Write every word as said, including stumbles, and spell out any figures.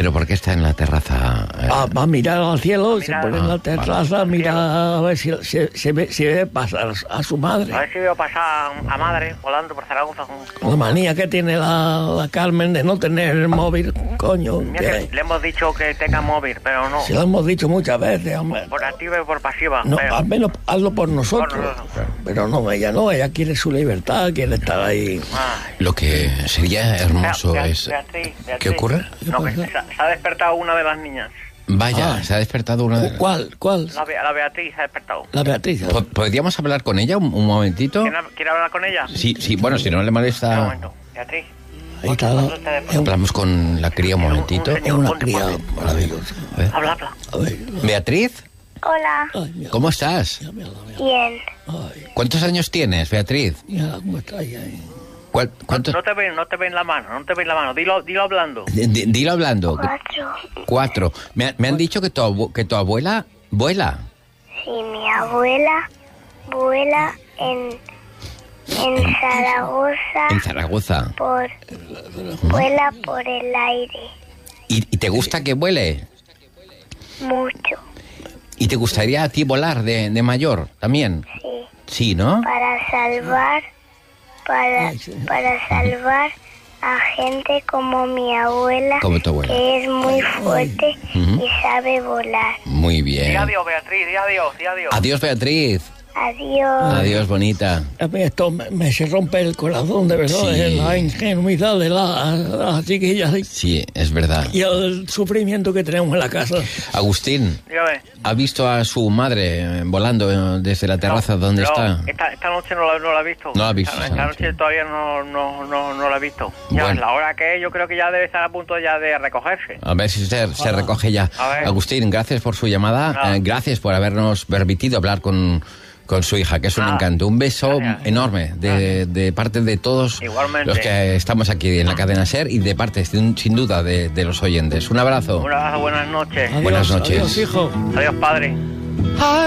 ¿Pero por qué está en la terraza? Eh? Ah, va a mirar al cielo, se pone en la Ah, terraza, mira a ver si, si, si, ve, si ve pasar a su madre. A ver si veo pasar a madre volando por Zaragoza. La manía que tiene la, la Carmen de no tener el móvil, coño. Mira que que le hemos dicho que tenga móvil, pero no. Se lo hemos dicho muchas veces, hombre. Por activa y por pasiva. No, pero... al menos hazlo por nosotros. Por nosotros. Pero no, ella no, ella quiere su libertad, quiere estar ahí. Ay. Lo que sería hermoso Bea- es... Beatriz, Beatriz. ¿Qué ocurre? No, que se, se ha despertado una de las niñas. Vaya, Ah. se ha despertado una de... ¿Cuál? ¿Cuál? La, Be- la Beatriz se ha despertado. La Beatriz. Po- ¿Podríamos hablar con ella un, un momentito? ¿Quiere, ¿Quiere hablar con ella? Sí, sí, bueno, si no le Un molesta... momento. Beatriz. Ahí está. la- Otro teléfono. es un- Hablamos con la cría un momentito. es una cría maravillosa. A ver. Habla, habla. A ver. Beatriz, Hola, Ay, mira, ¿cómo estás? mira, mira, bien. ay, ¿Cuántos años tienes, Beatriz? mira cómo está ahí. ahí. ¿Cuál- cuántos? No te ven, no te ven la mano, no te ven la mano. Dilo, dilo hablando. D- d- Dilo hablando. Cuatro. Cuatro. Me, ha- me han dicho que tu, abu- que tu abuela vuela. Sí, mi abuela vuela en, en Zaragoza En Zaragoza. por vuela por el aire ¿Y, y te gusta que vuele? mucho. ¿Y te gustaría a ti volar de, de mayor también? Sí, Sí, ¿no? para salvar para Ay, sí. para salvar a gente como mi abuela, Como tu abuela. que es muy fuerte Ujú. y sabe volar. Muy Di bien. adiós, Beatriz, di adiós, di adiós. Adiós, Beatriz. Adiós. Adiós, bonita. A mí esto me, me se rompe el corazón, de verdad, Sí. es la ingenuidad de la, la chiquilla Sí, es verdad. y el sufrimiento que tenemos en la casa. Agustín, Dígame. ¿ha visto a su madre eh, volando eh, desde la terraza No, donde no, está? Esta, esta noche no la, no la he visto. No la ha visto Esta, esta esta noche. noche todavía no, no, no, no la he visto. Ya, Bueno. la hora que es, yo creo que ya debe estar a punto ya de recogerse. A ver si se, se recoge ya. A ver. Agustín, gracias por su llamada. No. eh, gracias por habernos permitido hablar con, con su hija, que es un Ah. encanto. Un beso Gracias. enorme de, de parte de todos Igualmente. los que estamos aquí en la cadena SER y de parte, sin, sin duda, de, de los oyentes. Un abrazo. Un abrazo, buenas noches. Adiós, Buenas noches. Adiós, hijo. Adiós, padre.